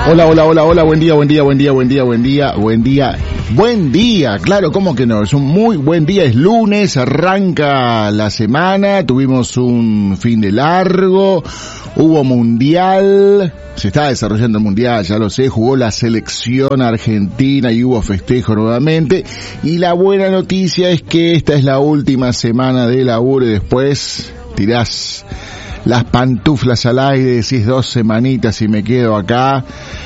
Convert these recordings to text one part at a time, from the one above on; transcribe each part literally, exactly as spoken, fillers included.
Hola, hola, hola, hola, buen día, buen día, buen día, buen día, buen día, buen día, buen día, claro, ¿cómo que no? Es un muy buen día, es lunes, arranca la semana, tuvimos un fin de largo, hubo mundial, se está desarrollando el mundial, ya lo sé, jugó la selección argentina y hubo festejo nuevamente, y la buena noticia es que esta es la última semana de laburo y después tirás las pantuflas al aire, decís dos semanitas y me quedo acá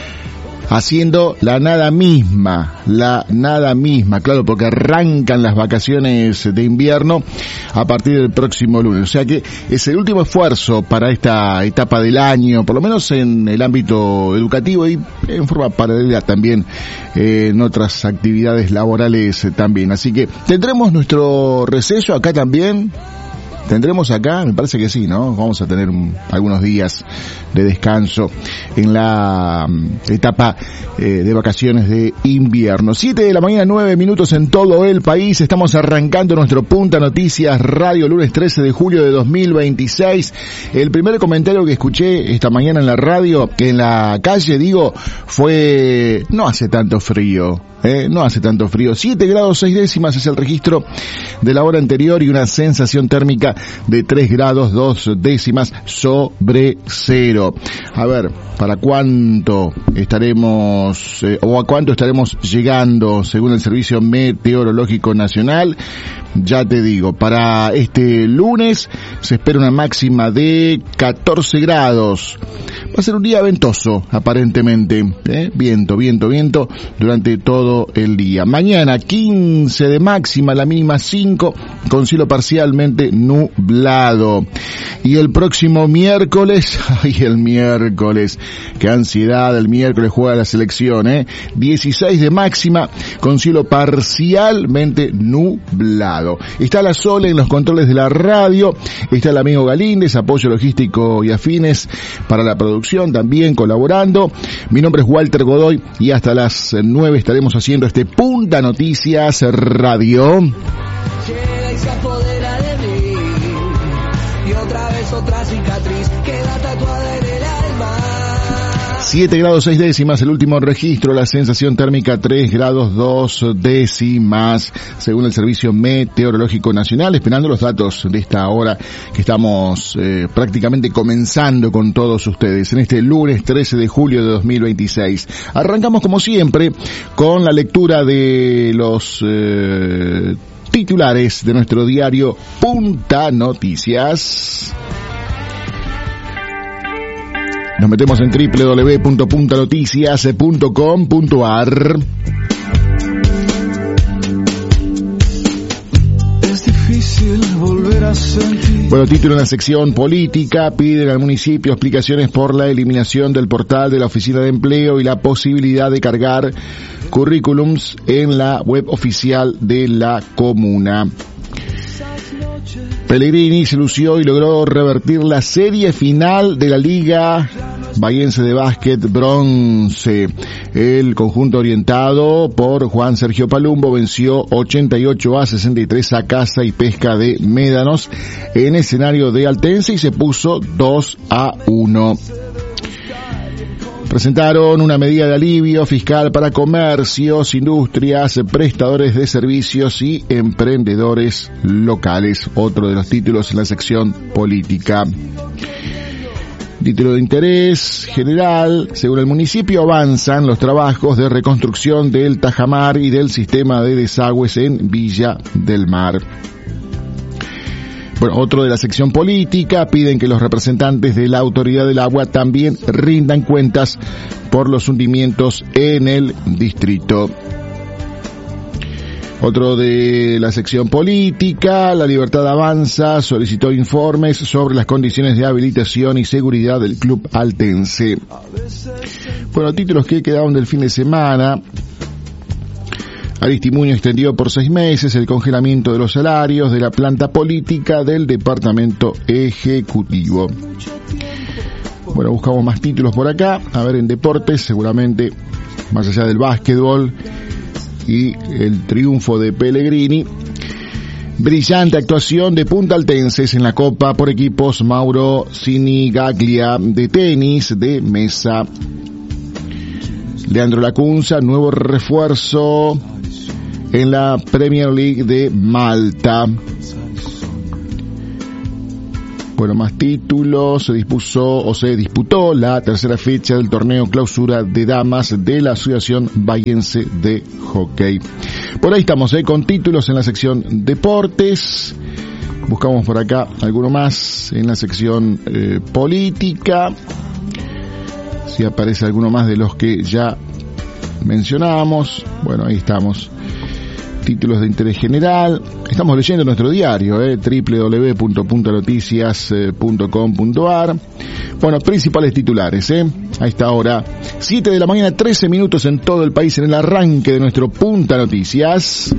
haciendo la nada misma, la nada misma, claro, porque arrancan las vacaciones de invierno a partir del próximo lunes, o sea que es el último esfuerzo para esta etapa del año, por lo menos en el ámbito educativo y en forma paralela también eh, en otras actividades laborales eh, también, así que tendremos nuestro receso acá también. ¿Tendremos acá? Me parece que sí, ¿no? Vamos a tener un, algunos días de descanso en la um, etapa eh, de vacaciones de invierno. Siete de la mañana, nueve minutos en todo el país. Estamos arrancando nuestro Punta Noticias Radio, lunes trece de julio de dos mil veintiséis. El primer comentario que escuché esta mañana en la radio, en la calle, digo, fue: no hace tanto frío. Eh, no hace tanto frío. siete grados seis décimas es el registro de la hora anterior y una sensación térmica de tres grados dos décimas sobre cero. A ver, ¿para cuánto estaremos eh, o a cuánto estaremos llegando según el Servicio Meteorológico Nacional? Ya te digo, para este lunes se espera una máxima de catorce grados. Va a ser un día ventoso, aparentemente. ¿eh? Viento, viento, viento durante todo el día. Mañana quince de máxima, la mínima cinco, con cielo parcialmente nublado. Y el próximo miércoles, ay, el miércoles, qué ansiedad, el miércoles juega la selección, ¿eh? dieciséis de máxima, con cielo parcialmente nublado. Está la Sole en los controles de la radio, está el amigo Galíndez, apoyo logístico y afines para la producción, también colaborando. Mi nombre es Walter Godoy y hasta las nueve estaremos haciendo este Punta Noticias Radio. Llega y se apodera de mí, y otra vez otra cicatriz queda tatuada en el alma. siete grados seis décimas, el último registro, la sensación térmica tres grados dos décimas, según el Servicio Meteorológico Nacional, esperando los datos de esta hora que estamos eh, prácticamente comenzando con todos ustedes en este lunes trece de julio de dos mil veintiséis. Arrancamos como siempre con la lectura de los eh, titulares de nuestro diario Punta Noticias. Nos metemos en doble u doble u doble u punto punta noticias punto com punto a r. Es difícil volver a sentir. Bueno, título en la sección política: piden al municipio explicaciones por la eliminación del portal de la Oficina de Empleo y la posibilidad de cargar currículums en la web oficial de la comuna. Pellegrini se lució y logró revertir la serie final de la Liga Bahiense de Básquet Bronce. El conjunto orientado por Juan Sergio Palumbo venció ochenta y ocho a sesenta y tres a Caza y Pesca de Médanos en escenario de Altense y se puso dos a uno. Presentaron una medida de alivio fiscal para comercios, industrias, prestadores de servicios y emprendedores locales. Otro de los títulos en la sección política. Título de interés general: según el municipio avanzan los trabajos de reconstrucción del Tajamar y del sistema de desagües en Villa del Mar. Bueno, otro de la sección política: piden que los representantes de la Autoridad del Agua también rindan cuentas por los hundimientos en el distrito. Otro de la sección política: La Libertad Avanza solicitó informes sobre las condiciones de habilitación y seguridad del club altense. Bueno, títulos que quedaron del fin de semana: Aristimuño extendió por seis meses el congelamiento de los salarios de la planta política del departamento ejecutivo. Bueno, buscamos más títulos por acá. A ver, en deportes, seguramente, más allá del básquetbol y el triunfo de Pellegrini, brillante actuación de puntaltenses en la Copa por equipos Mauro Sinigaglia de tenis de mesa. Leandro Lacunza, nuevo refuerzo en la Premier League de Malta. Bueno, más títulos. Se dispuso o se disputó la tercera fecha del torneo clausura de damas de la Asociación Bahiense de Hockey. Por ahí estamos, eh, con títulos en la sección deportes. Buscamos por acá alguno más en la sección eh, política. Si aparece alguno más de los que ya mencionábamos. Bueno, ahí estamos. Títulos de interés general. Estamos leyendo nuestro diario, eh, doble u doble u doble u punto punta noticias punto com punto a r. Bueno, principales titulares, eh. A esta hora, siete de la mañana, trece minutos en todo el país, en el arranque de nuestro Punta Noticias.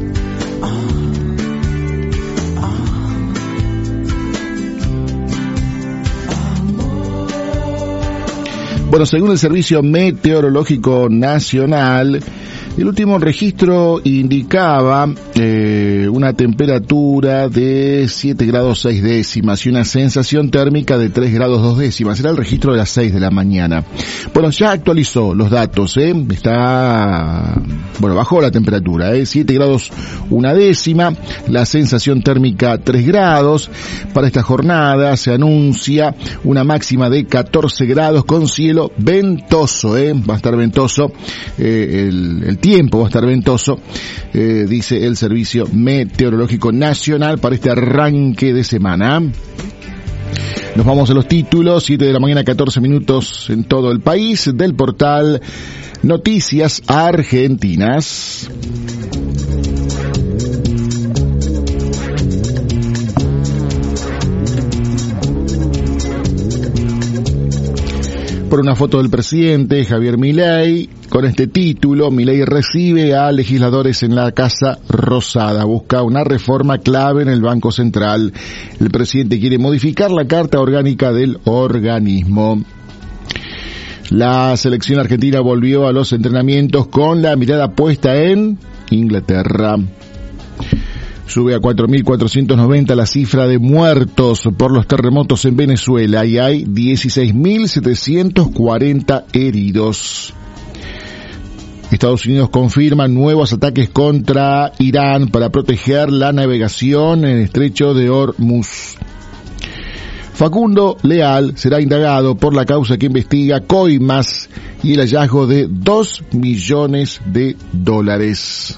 Bueno, según el Servicio Meteorológico Nacional, el último registro indicaba eh, una temperatura de siete grados seis décimas y una sensación térmica de tres grados dos décimas. Era el registro de las seis de la mañana. Bueno, ya actualizó los datos, ¿eh? Está, bueno, bajó la temperatura, ¿eh? siete grados una décima, la sensación térmica tres grados. Para esta jornada se anuncia una máxima de catorce grados con cielo ventoso, ¿eh? Va a estar ventoso, eh, el, el tiempo va a estar ventoso, eh, dice el Servicio Meteorológico Nacional para este arranque de semana. Nos vamos a los títulos, siete de la mañana, catorce minutos en todo el país, del portal Noticias Argentinas. Por una foto del presidente Javier Milei, con este título: Milei recibe a legisladores en la Casa Rosada, busca una reforma clave en el Banco Central. El presidente quiere modificar la carta orgánica del organismo. La selección argentina volvió a los entrenamientos con la mirada puesta en Inglaterra. Sube a cuatro mil cuatrocientos noventa la cifra de muertos por los terremotos en Venezuela y hay dieciséis mil setecientos cuarenta heridos. Estados Unidos confirma nuevos ataques contra Irán para proteger la navegación en el estrecho de Hormuz. Facundo Leal será indagado por la causa que investiga coimas y el hallazgo de dos millones de dólares.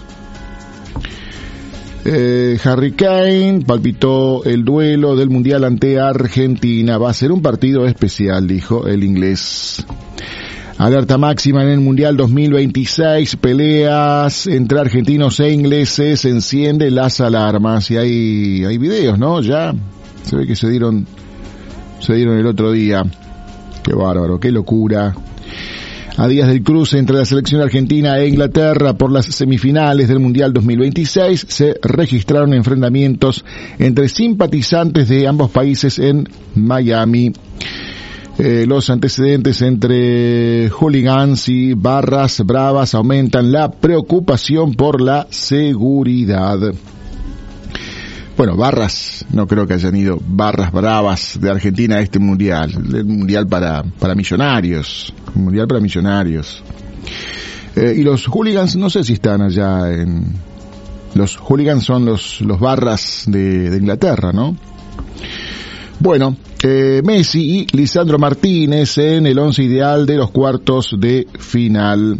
Eh, Harry Kane palpitó el duelo del Mundial ante Argentina. Va a ser un partido especial, dijo el inglés. Alerta máxima en el Mundial dos mil veintiséis. Peleas entre argentinos e ingleses. Enciende las alarmas. Y hay, hay videos, ¿no? Ya se ve que se dieron, se dieron el otro día. Qué bárbaro, qué locura. A días del cruce entre la selección argentina e Inglaterra por las semifinales del Mundial dos mil veintiséis, se registraron enfrentamientos entre simpatizantes de ambos países en Miami. Eh, los antecedentes entre hooligans y barras bravas aumentan la preocupación por la seguridad. Bueno, barras, no creo que hayan ido barras bravas de Argentina a este mundial. El mundial para, para millonarios. El mundial para millonarios. Eh, y los hooligans, no sé si están allá en... Los hooligans son los, los barras de, de Inglaterra, ¿no? Bueno, eh, Messi y Lisandro Martínez en el once ideal de los cuartos de final.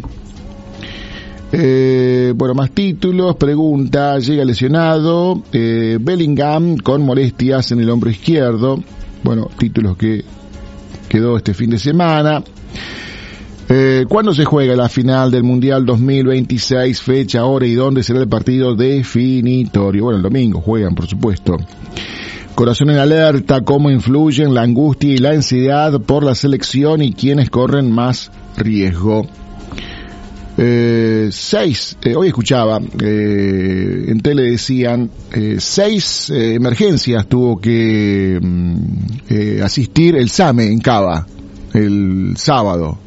Eh, bueno, más títulos. Pregunta: llega lesionado eh, Bellingham con molestias en el hombro izquierdo. Bueno, títulos que quedó este fin de semana. Eh, ¿Cuándo se juega la final del Mundial dos mil veintiséis? Fecha, hora y dónde será el partido definitorio. Bueno, el domingo juegan, por supuesto. Corazón en alerta: ¿cómo influyen la angustia y la ansiedad por la selección y quiénes corren más riesgo? Eh, seis, eh, hoy escuchaba, eh, en tele decían, eh, seis eh, emergencias tuvo que eh, asistir el SAME en Cava el sábado.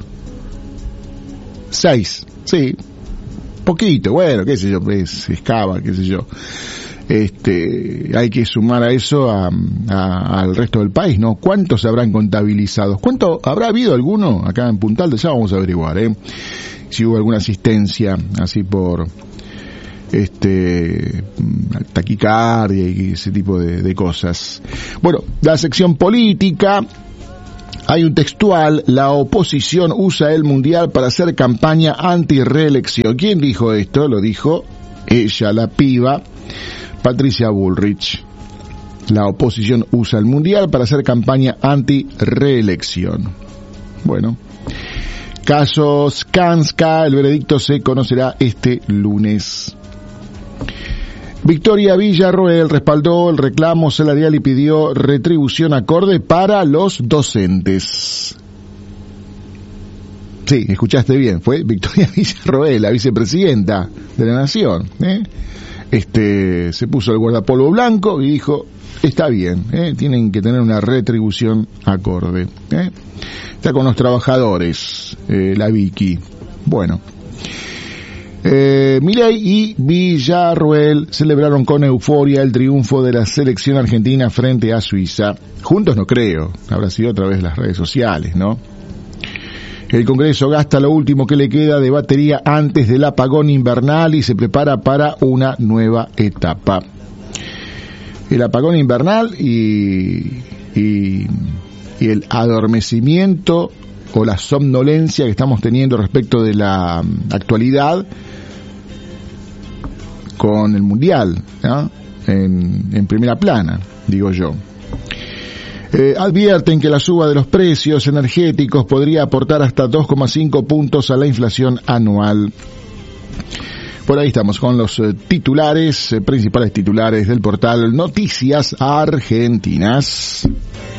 Seis, sí, poquito, bueno, qué sé yo, pues, es Cava, qué sé yo. Este, hay que sumar a eso a, a, al resto del país, ¿no? ¿Cuántos se habrán contabilizado? ¿Cuánto habrá habido alguno acá en Puntal? Ya vamos a averiguar, ¿eh? si hubo alguna asistencia así por este taquicardia y ese tipo de, de cosas. Bueno, la sección política, hay un textual: la oposición usa el mundial para hacer campaña anti-reelección. ¿Quién dijo esto? Lo dijo ella, la piba, Patricia Bullrich. La oposición usa el mundial para hacer campaña anti-reelección. Bueno, caso Skanska, el veredicto se conocerá este lunes. Victoria Villarroel respaldó el reclamo salarial y pidió retribución acorde para los docentes. Sí, escuchaste bien, fue Victoria Villarroel, la vicepresidenta de la Nación, ¿eh? Este, se puso el guardapolvo blanco y dijo, está bien, ¿eh? Tienen que tener una retribución acorde, ¿eh? Está con los trabajadores, eh, la Vicky. Bueno. Eh, Milei y Villarroel celebraron con euforia el triunfo de la selección argentina frente a Suiza. Juntos no creo, habrá sido a través de las redes sociales, ¿no? El Congreso gasta lo último que le queda de batería antes del apagón invernal y se prepara para una nueva etapa. El apagón invernal y, y, y el adormecimiento o la somnolencia que estamos teniendo respecto de la actualidad con el mundial, ¿no? en, en primera plana, digo yo. Eh, advierten que la suba de los precios energéticos podría aportar hasta dos coma cinco puntos a la inflación anual. Por ahí estamos con los eh, titulares, eh, principales titulares del portal Noticias Argentinas.